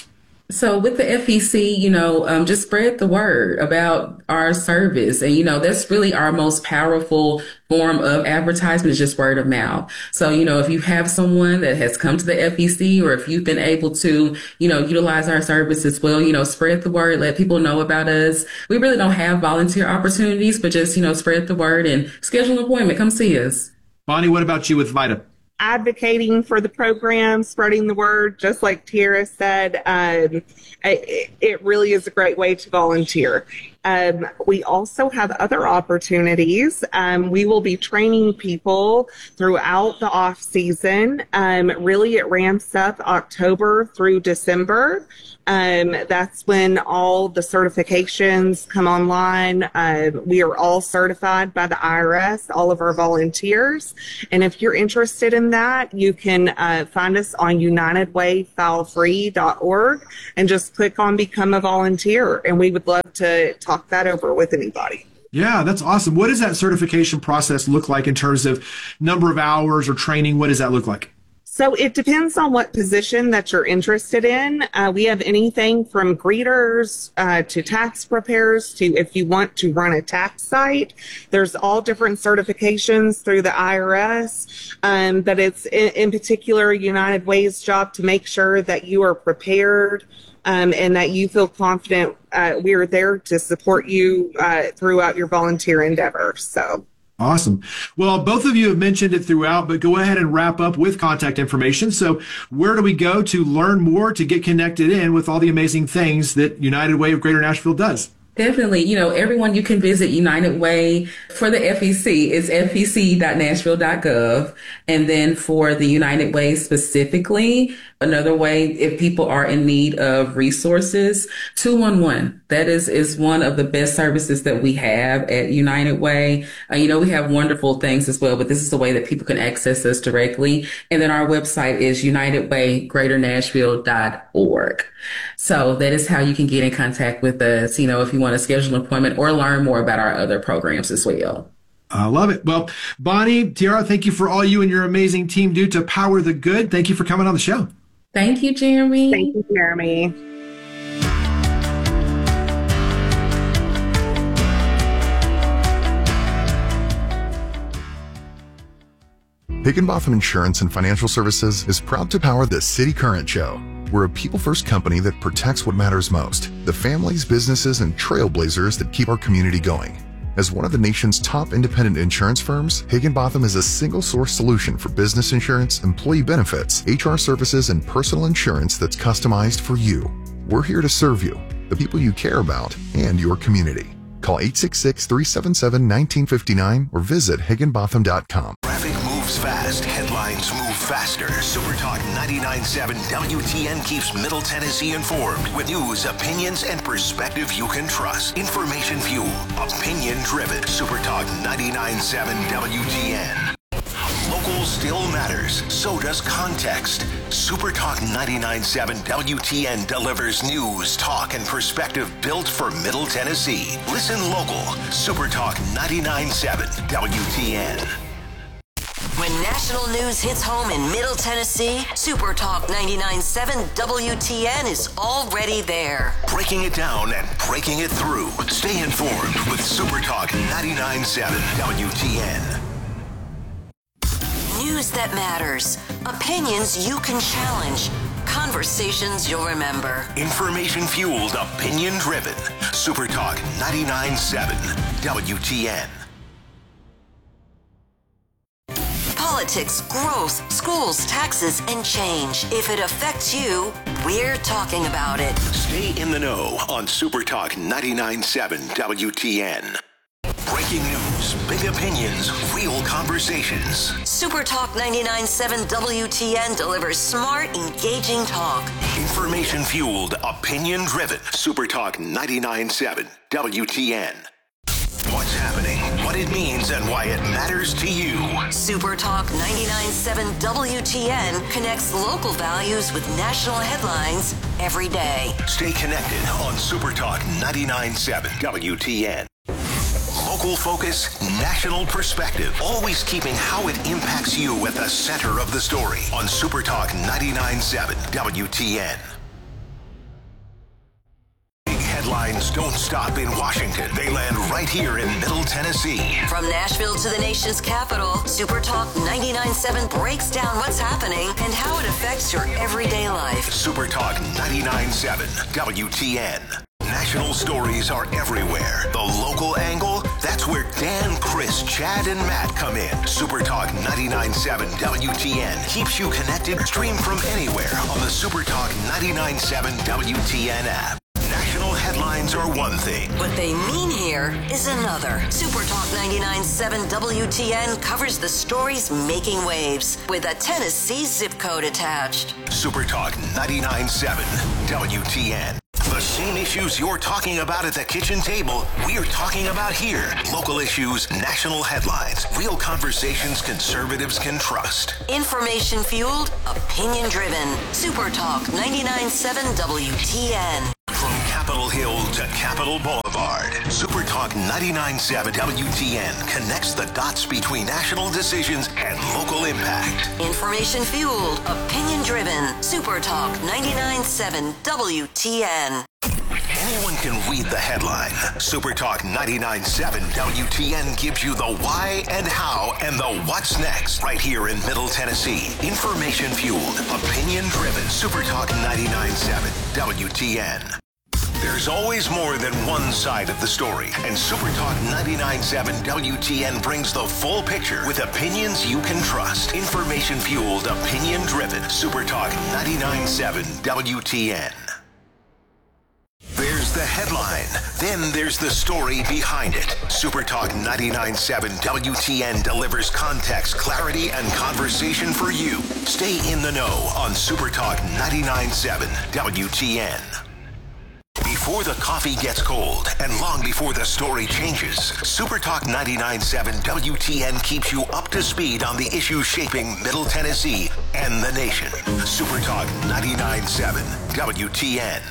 So with the F E C, you know, um, just spread the word about our service. And, you know, that's really our most powerful form of advertisement is just word of mouth. So, you know, if you have someone that has come to the F E C or if you've been able to, you know, utilize our service as well, you know, spread the word, let people know about us. We really don't have volunteer opportunities, but just, you know, spread the word and schedule an appointment. Come see us. Bonnie, what about you with VITA? Advocating for the program, spreading the word, just like Tiara said, um, it, it really is a great way to volunteer. Um, we also have other opportunities. Um, we will be training people throughout the off season. Um, really, it ramps up October through December. Um, that's when all the certifications come online. Uh, we are all certified by the I R S, all of our volunteers. And if you're interested in that, you can uh, find us on united way file free dot org and just click on Become a Volunteer. And we would love to talk that over with anybody. Yeah, that's awesome. What does that certification process look like in terms of number of hours or training? What does that look like? So it depends on what position that you're interested in. Uh, we have anything from greeters uh, to tax preparers to if you want to run a tax site. There's all different certifications through the I R S, um, but it's in, in particular United Way's job to make sure that you are prepared um, and that you feel confident. Uh, we are there to support you uh, throughout your volunteer endeavors. So. Awesome. Well, both of you have mentioned it throughout, but go ahead and wrap up with contact information. So where do we go to learn more, to get connected in with all the amazing things that United Way of Greater Nashville does? Definitely. You know, everyone, you can visit United Way for the F E C. It's f e c dot nashville dot gov. And then for the United Way specifically, another way, if people are in need of resources, two one one. That is, is one of the best services that we have at United Way. Uh, you know, we have wonderful things as well, but this is the way that people can access us directly. And then our website is united way greater nashville dot org. So that is how you can get in contact with us, you know, if you want to schedule an appointment or learn more about our other programs as well. I love it. Well, Bonnie, Tiara, thank you for all you and your amazing team do to power the good. Thank you for coming on the show. Thank you, Jeremy. Thank you, Jeremy. Higginbotham Insurance and Financial Services is proud to power the City Current Show. We're a people-first company that protects what matters most, the families, businesses, and trailblazers that keep our community going. As one of the nation's top independent insurance firms, Higginbotham is a single-source solution for business insurance, employee benefits, H R services, and personal insurance that's customized for you. We're here to serve you, the people you care about, and your community. Call eight six six, three seven seven, one nine five nine or visit higginbotham dot com. Traffic moves fast. Headlines move faster. Supertalk ninety-nine point seven W T N keeps Middle Tennessee informed with news, opinions, and perspective you can trust. Information fueled, opinion driven. Supertalk ninety-nine point seven W T N. Local still matters. So does context. Supertalk ninety-nine point seven W T N delivers news, talk, and perspective built for Middle Tennessee. Listen local. Supertalk ninety-nine point seven W T N. When national news hits home in Middle Tennessee, Supertalk ninety-nine point seven W T N is already there. Breaking it down and breaking it through. Stay informed with Supertalk ninety-nine point seven W T N. News that matters. Opinions you can challenge. Conversations you'll remember. Information fueled, opinion driven. Supertalk ninety-nine point seven W T N. Politics, growth, schools, taxes, and change. If it affects you, we're talking about it. Stay in the know on Supertalk ninety-nine point seven W T N. Breaking news, big opinions, real conversations. Supertalk ninety-nine point seven W T N delivers smart, engaging talk. Information fueled, opinion driven. Supertalk ninety-nine point seven W T N. What's happening, what it means, and why it matters to you. Supertalk ninety-nine point seven W T N connects local values with national headlines every day. Stay connected on Supertalk ninety-nine point seven W T N. Local focus, national perspective, always keeping how it impacts you at the center of the story on Supertalk ninety-nine point seven W T N. headlines don't stop in Washington. They land right here in Middle Tennessee. From Nashville to the nation's capital, Super Talk ninety-nine point seven breaks down what's happening and how it affects your everyday life. Super Talk ninety-nine point seven W T N. National stories are everywhere. The local angle, that's where Dan, Chris, Chad, and Matt come in. Super Talk ninety-nine point seven W T N keeps you connected. Stream from anywhere on the Super Talk ninety-nine point seven W T N app. National headlines are one thing. What they mean here is another. Super Talk ninety-nine point seven W T N covers the stories making waves with a Tennessee zip code attached. Super Talk ninety-nine point seven W T N. The same issues you're talking about at the kitchen table, we're talking about here. Local issues, national headlines, real conversations conservatives can trust. Information fueled, opinion driven. Super Talk ninety-nine point seven W T N. From Capitol Hill to Capitol Boulevard, Super Talk ninety-nine point seven W T N connects the dots between national decisions and local impact. Information fueled, opinion driven. Super Talk ninety-nine point seven W T N. Anyone can read the headline. Super Talk ninety-nine point seven W T N gives you the why and how and the what's next right here in Middle Tennessee. Information fueled, opinion driven. Super Talk ninety-nine point seven W T N. There's always more than one side of the story, and Super Talk ninety-nine point seven W T N brings the full picture with opinions you can trust. Information fueled, opinion driven. Super Talk ninety-nine point seven W T N. There's the headline. Then there's the story behind it. Super Talk ninety-nine point seven W T N delivers context, clarity, and conversation for you. Stay in the know on Super Talk ninety-nine point seven W T N. Before the coffee gets cold and long before the story changes, Super Talk ninety-nine point seven W T N keeps you up to speed on the issues shaping Middle Tennessee and the nation. Super Talk ninety-nine point seven W T N.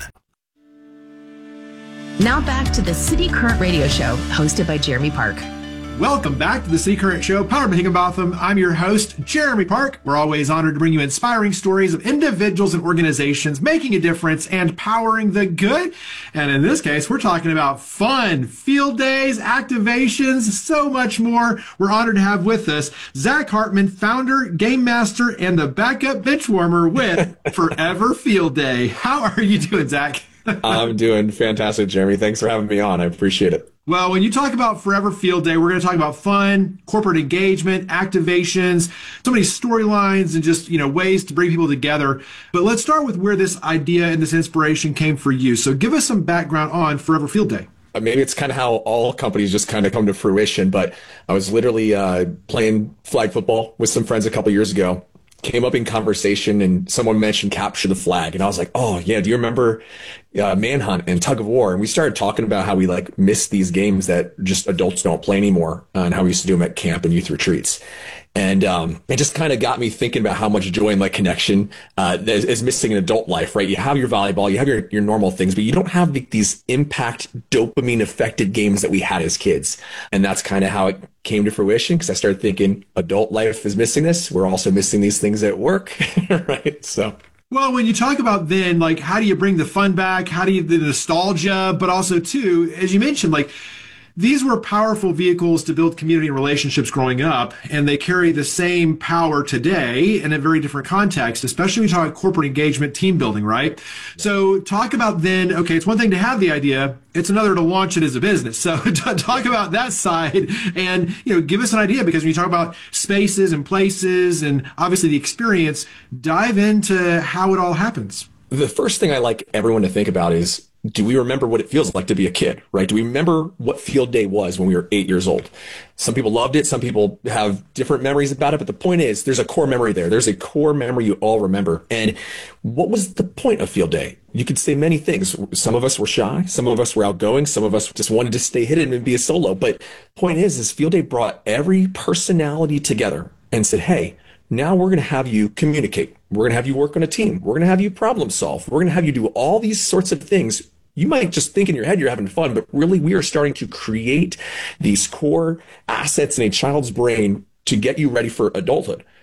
Now back to the City Current Radio Show, hosted by Jeremy Park. Welcome back to the City Current Show, powered by Higginbotham. I'm your host, Jeremy Park. We're always honored to bring you inspiring stories of individuals and organizations making a difference and powering the good. And in this case, we're talking about fun, field days, activations, so much more. We're honored to have with us Zach Hartman, founder, game master, and the backup bench warmer with Forever Field Day. How are you doing, Zach? I'm doing fantastic, Jeremy. Thanks for having me on. I appreciate it. Well, when you talk about Forever Field Day, we're going to talk about fun, corporate engagement, activations, so many storylines and just, you know, ways to bring people together. But let's start with where this idea and this inspiration came for you. So give us some background on Forever Field Day. Maybe it's kind of how all companies just kind of come to fruition, but I was literally uh, playing flag football with some friends a couple years ago. Came up in conversation and someone mentioned Capture the Flag. And I was like, oh, yeah, do you remember uh, Manhunt and Tug of War? And we started talking about how we like miss these games that just adults don't play anymore uh, and how we used to do them at camp and youth retreats. And um, it just kind of got me thinking about how much joy and like connection uh, is, is missing in adult life, right? You have your volleyball, you have your, your normal things, but you don't have the, these impact dopamine affected games that we had as kids. And that's kind of how it came to fruition because I started thinking adult life is missing this. We're also missing these things at work, right? So. Well, when you talk about then, like, how do you bring the fun back? How do you, the nostalgia, but also too, as you mentioned, like, these were powerful vehicles to build community and relationships growing up, and they carry the same power today in a very different context, especially when you talk about corporate engagement, team building, right? So talk about then, okay, it's one thing to have the idea, it's another to launch it as a business. So talk about that side and, you know, give us an idea, because when you talk about spaces and places and obviously the experience, dive into how it all happens. The first thing I like everyone to think about is, do we remember what it feels like to be a kid, right? Do we remember what field day was when we were eight years old? Some people loved it. Some people have different memories about it. But the point is, there's a core memory there. There's a core memory you all remember. And what was the point of field day? You could say many things. Some of us were shy. Some of us were outgoing. Some of us just wanted to stay hidden and be a solo. But point is, is field day brought every personality together and said, hey, now we're going to have you communicate. We're going to have you work on a team. We're going to have you problem solve. We're going to have you do all these sorts of things. You might just think in your head you're having fun, but really we are starting to create these core assets in a child's brain to get you ready for adulthood.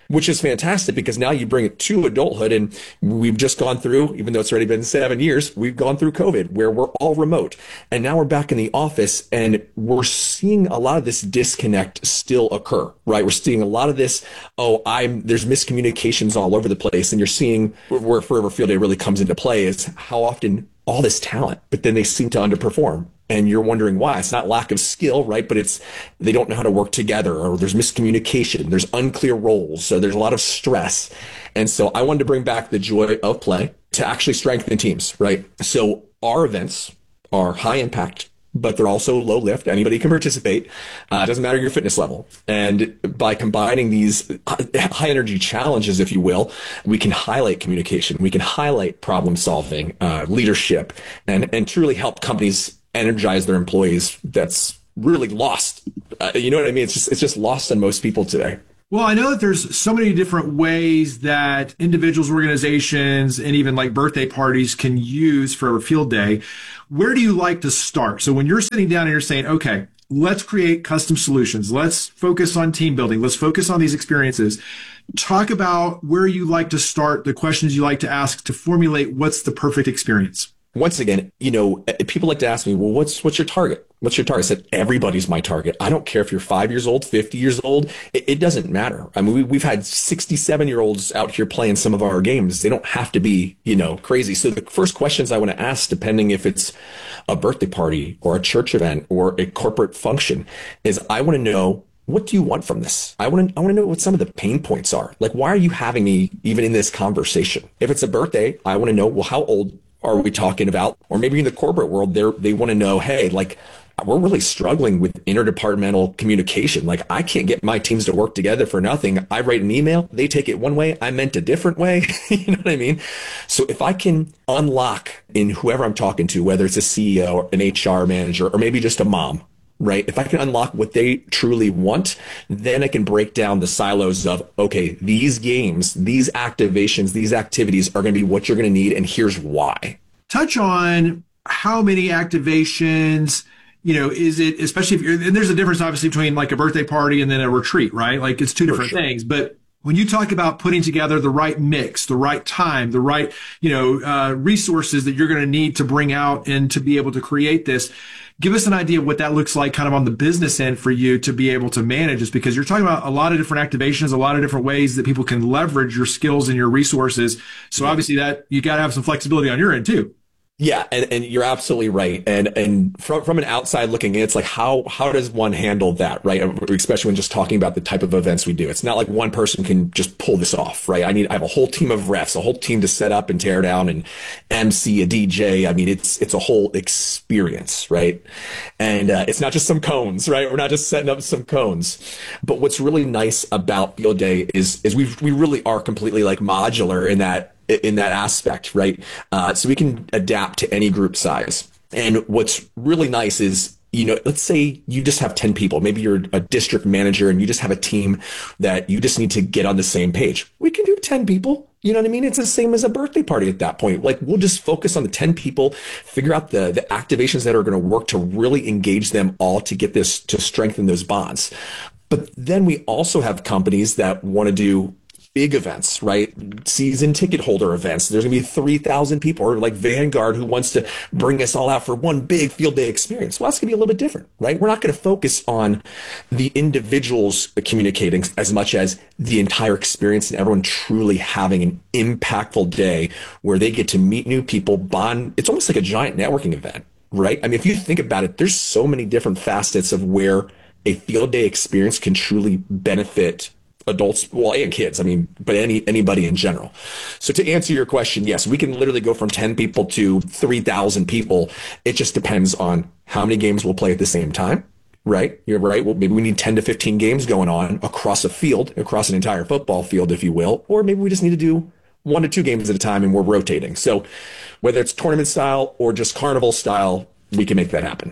which is fantastic because now you bring it to adulthood. And we've just gone through, even though it's already been seven years, we've gone through COVID where we're all remote. And now we're back in the office and we're seeing a lot of this disconnect still occur, right? We're seeing a lot of this, oh, I'm there's miscommunications all over the place. And you're seeing where Forever Field Day really comes into play is how often all this talent, but then they seem to underperform. And you're wondering why. It's not lack of skill, right? But it's they don't know how to work together, or there's miscommunication, there's unclear roles, so there's a lot of stress. And so I wanted to bring back the joy of play to actually strengthen teams, right? So our events are high impact, but they're also low lift. Anybody can participate. Uh, it doesn't matter your fitness level. And by combining these high energy challenges, if you will, we can highlight communication, we can highlight problem solving, uh, leadership, and and truly help companies energize their employees. That's really lost. Uh, you know what I mean? It's just it's just lost on most people today. Well, I know that there's so many different ways that individuals, organizations, and even like birthday parties can use Forever Field Day. Where do you like to start? So when you're sitting down and you're saying, okay, let's create custom solutions. Let's focus on team building. Let's focus on these experiences. Talk about where you like to start, the questions you like to ask to formulate what's the perfect experience. Once again, you know, people like to ask me, well, what's what's your target? What's your target? I said, everybody's my target. I don't care if you're five years old, fifty years old. It, it doesn't matter. I mean, we, we've had sixty-seven year olds out here playing some of our games. They don't have to be, you know, crazy. So the first questions I want to ask, depending if it's a birthday party or a church event or a corporate function, is I want to know, what do you want from this? I want to I want to know what some of the pain points are. Like, why are you having me even in this conversation? If it's a birthday, I want to know, well, how old are we talking about? Or maybe in the corporate world, they they want to know, hey, like, we're really struggling with interdepartmental communication. Like, I can't get my teams to work together for nothing. I write an email, they take it one way, I meant a different way. You know what I mean? So if I can unlock in whoever I'm talking to, whether it's a C E O or an H R manager, or maybe just a mom, right? If I can unlock what they truly want, then I can break down the silos of, okay, these games, these activations, these activities are going to be what you're going to need, and here's why. Touch on how many activations, you know, is it, especially if you're, and there's a difference obviously between like a birthday party and then a retreat, right? Like it's two different sure. things, but when you talk about putting together the right mix, the right time, the right, you know, uh, resources that you're going to need to bring out and to be able to create this, give us an idea of what that looks like kind of on the business end for you to be able to manage this, because you're talking about a lot of different activations, a lot of different ways that people can leverage your skills and your resources. So yeah. obviously that you got to have some flexibility on your end too. Yeah, and, and you're absolutely right. And and from from an outside looking in, it's like how how does one handle that, right? Especially when just talking about the type of events we do. It's not like one person can just pull this off, right? I need I have a whole team of refs, a whole team to set up and tear down and M C, a D J. I mean, it's it's a whole experience, right? And uh, it's not just some cones, right? We're not just setting up some cones. But what's really nice about Field Day is is we we really are completely like modular in that. in that aspect, right? Uh, so we can adapt to any group size. And what's really nice is, you know, let's say you just have ten people. Maybe you're a district manager and you just have a team that you just need to get on the same page. We can do ten people. You know what I mean? It's the same as a birthday party at that point. Like, we'll just focus on the ten people, figure out the, the activations that are going to work to really engage them all to get this, to strengthen those bonds. But then we also have companies that want to do big events, right? Season ticket holder events. There's going to be three thousand people, or like Vanguard, who wants to bring us all out for one big field day experience. Well, that's going to be a little bit different, right? We're not going to focus on the individuals communicating as much as the entire experience and everyone truly having an impactful day where they get to meet new people, bond. It's almost like a giant networking event, right? I mean, if you think about it, there's so many different facets of where a field day experience can truly benefit adults, well, and kids, I mean, but any anybody in general. So to answer your question, yes, we can literally go from ten people to three thousand people. It just depends on how many games we'll play at the same time, right? You're right. Well, maybe we need ten to fifteen games going on across a field, across an entire football field, if you will, or maybe we just need to do one to two games at a time and we're rotating. So whether it's tournament style or just carnival style, we can make that happen.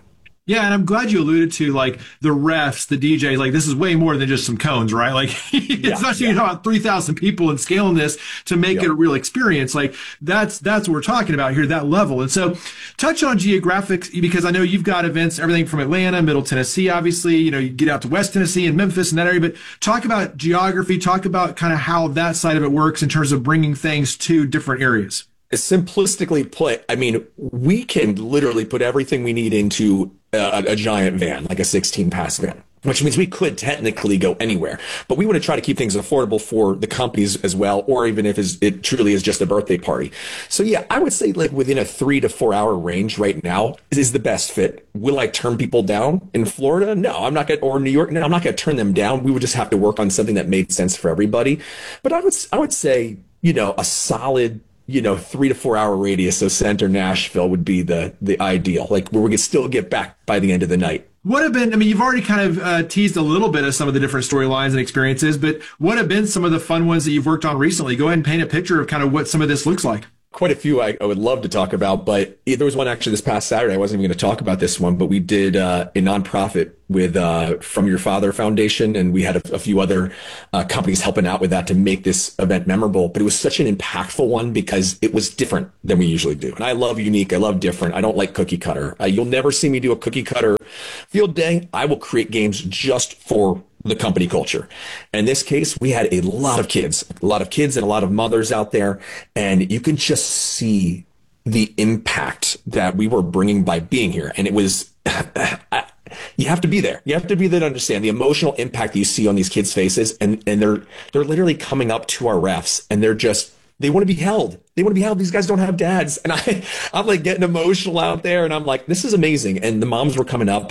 Yeah, and I'm glad you alluded to like the refs, the D Js. Like this is way more than just some cones, right? Like Yeah, especially yeah. you talk about three thousand people and scaling this to make Yeah. it a real experience. Like that's that's what we're talking about here, that level. And so, touch on geographics because I know you've got events, everything from Atlanta, Middle Tennessee, obviously. You know, you get out to West Tennessee and Memphis and that area. But talk about geography. Talk about kind of how that side of it works in terms of bringing things to different areas. Simplistically put, I mean, we can literally put everything we need into a, a giant van, like a sixteen pass van, which means we could technically go anywhere. But we want to try to keep things affordable for the companies as well, or even if it's, it truly is just a birthday party. So yeah, I would say like within a three to four hour range right now is the best fit. Will I turn people down in Florida? No, I'm not going to, or New York. No, I'm not going to turn them down. We would just have to work on something that made sense for everybody. But I would, I would say, you know, a solid, you know, three to four hour radius of center Nashville would be the the ideal, like where we could still get back by the end of the night. What have been, I mean, you've already kind of uh, teased a little bit of some of the different storylines and experiences, but what have been some of the fun ones that you've worked on recently? Go ahead and paint a picture of kind of what some of this looks like. Quite a few I, I would love to talk about, but there was one actually this past Saturday. I wasn't even going to talk about this one, but we did uh, a nonprofit with uh, From Your Father Foundation, and we had a, a few other uh, companies helping out with that to make this event memorable. But it was such an impactful one because it was different than we usually do. And I love unique. I love different. I don't like cookie cutter. Uh, you'll never see me do a cookie cutter field day. I will create games just for the company culture. And in this case, we had a lot of kids, a lot of kids and a lot of mothers out there. And you can just see the impact that we were bringing by being here. And it was, you have to be there. You have to be there to understand the emotional impact that you see on these kids' faces. And, and they're, they're literally coming up to our refs and they're just, they want to be held. They want to be held. These guys don't have dads. And I, I'm like getting emotional out there. And I'm like, this is amazing. And the moms were coming up.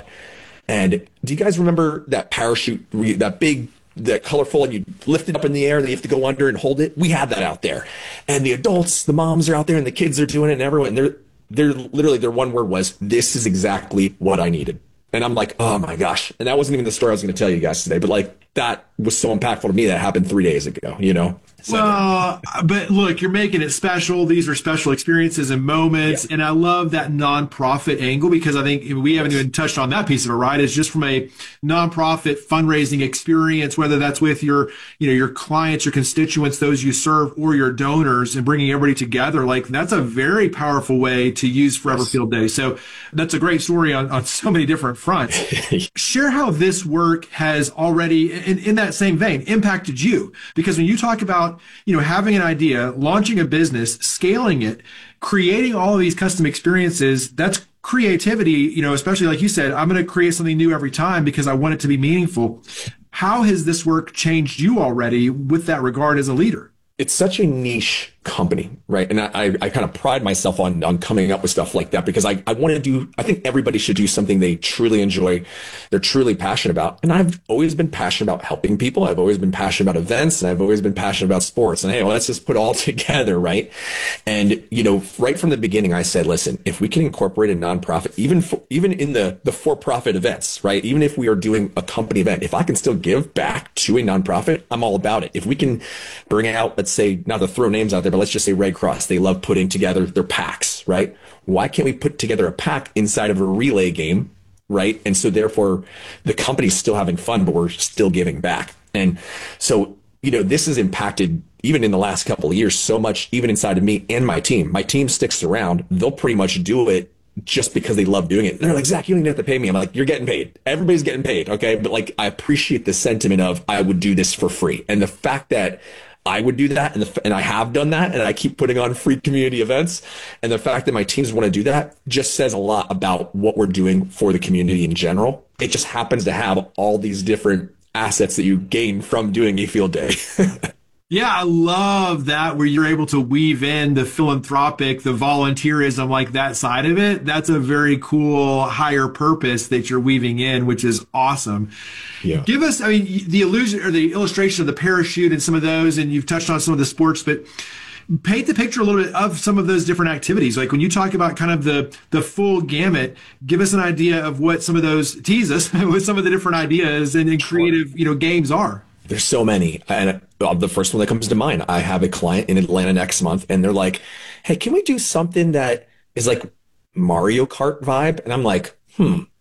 And do you guys remember that parachute, that big, that colorful, and you lift it up in the air and you have to go under and hold it? We had that out there. And the adults, the moms are out there and the kids are doing it and everyone, and they're, they're literally, their one word was, this is exactly what I needed. And I'm like, oh my gosh. And that wasn't even the story I was going to tell you guys today, but like that was so impactful to me that happened three days ago, you know? So, well, but look, you're making it special. These are special experiences and moments. Yeah. And I love that nonprofit angle because I think we haven't even touched on that piece of it, right? It's just from a nonprofit fundraising experience, whether that's with your, you know, your clients, your constituents, those you serve, or your donors, and bringing everybody together. Like that's a very powerful way to use Forever yes. Field Day. So that's a great story on, on so many different fronts. Share how this work has already, in, in that same vein, impacted you. Because when you talk about, you know, having an idea, launching a business, scaling it, creating all of these custom experiences, that's creativity, you know, especially like you said, I'm going to create something new every time because I want it to be meaningful. How has this work changed you already with that regard as a leader? It's such a niche company, right? And I, I kind of pride myself on, on coming up with stuff like that because I, I want to do, I think everybody should do something they truly enjoy, they're truly passionate about. And I've always been passionate about helping people. I've always been passionate about events and I've always been passionate about sports. And hey, well, let's just put it all together, right? And, you know, right from the beginning, I said, listen, if we can incorporate a nonprofit, even for, even in the, the for-profit events, right? Even if we are doing a company event, if I can still give back to a nonprofit, I'm all about it. If we can bring out, let's say, not to throw names out there, but let's just say Red Cross. They love putting together their packs, right? Why can't we put together a pack inside of a relay game, right? And so therefore the company's still having fun, but we're still giving back. And so, you know, this has impacted even in the last couple of years so much, even inside of me and my team. My team sticks around. They'll pretty much do it just because they love doing it. They're like, Zach, you don't even have to pay me. I'm like, you're getting paid. Everybody's getting paid. Okay. But like, I appreciate the sentiment of I would do this for free. And the fact that I would do that, and, the, and I have done that, and I keep putting on free community events. And the fact that my teams want to do that just says a lot about what we're doing for the community in general. It just happens to have all these different assets that you gain from doing a field day. Yeah, I love that where you're able to weave in the philanthropic, the volunteerism, like that side of it. That's a very cool higher purpose that you're weaving in, which is awesome. Yeah. Give us, I mean, the illusion or the illustration of the parachute and some of those, and you've touched on some of the sports, but paint the picture a little bit of some of those different activities. Like when you talk about kind of the, the full gamut, give us an idea of what some of those, tease us with some of the different ideas and, and creative, you know, games are. There's so many. And uh, the first one that comes to mind, I have a client in Atlanta next month and they're like, hey, can we do something that is like Mario Kart vibe? And I'm like, hmm,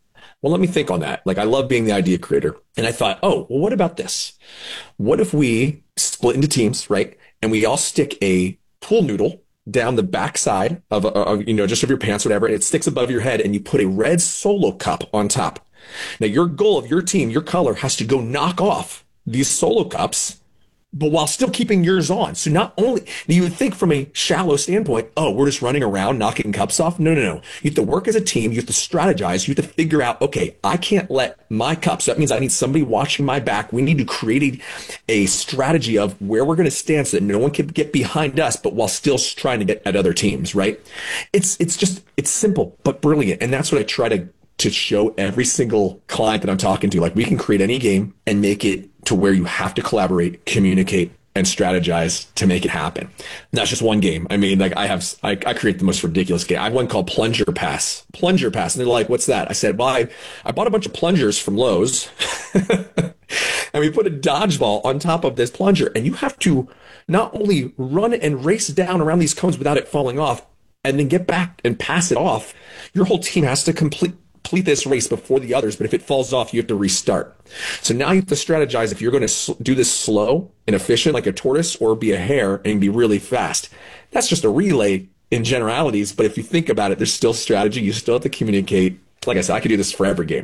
well, let me think on that. Like, I love being the idea creator. And I thought, oh, well, what about this? What if we split into teams, right? And we all stick a pool noodle down the backside of, of, you know, just of your pants, whatever, and it sticks above your head, and you put a red Solo cup on top. Now, your goal of your team, your color, has to go knock off these Solo cups, but while still keeping yours on. So not only, you would think from a shallow standpoint, oh, we're just running around knocking cups off. No, no, no. You have to work as a team. You have to strategize. You have to figure out, okay, I can't let my cups, that means I need somebody watching my back. We need to create a, a strategy of where we're going to stand so that no one can get behind us, but while still trying to get at other teams, right? It's, it's just, it's simple, but brilliant. And that's what I try to, to show every single client that I'm talking to. Like, we can create any game and make it to where you have to collaborate, communicate, and strategize to make it happen. And that's just one game. I mean, like I have, I, I create the most ridiculous game. I have one called Plunger Pass. Plunger Pass. And they're like, what's that? I said, well, I, I bought a bunch of plungers from Lowe's and we put a dodgeball on top of this plunger. And you have to not only run and race down around these cones without it falling off and then get back and pass it off. Your whole team has to complete complete this race before the others, but if it falls off, you have to restart. So now you have to strategize if you're going to sl- do this slow and efficient like a tortoise, or be a hare and be really fast. That's just a relay in generalities, but if you think about it, there's still strategy. You still have to communicate. Like I said, I could do this for every game.